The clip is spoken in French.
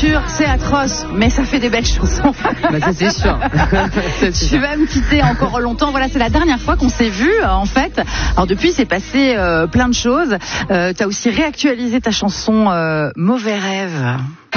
dur, c'est atroce, mais ça fait des belles chansons. Bah ça c'est sûr. Tu vas me quitter encore longtemps. Voilà, c'est la dernière fois qu'on s'est vu en fait. Alors depuis, c'est passé plein de choses. Tu as aussi réactualisé ta chanson Mauvais rêve.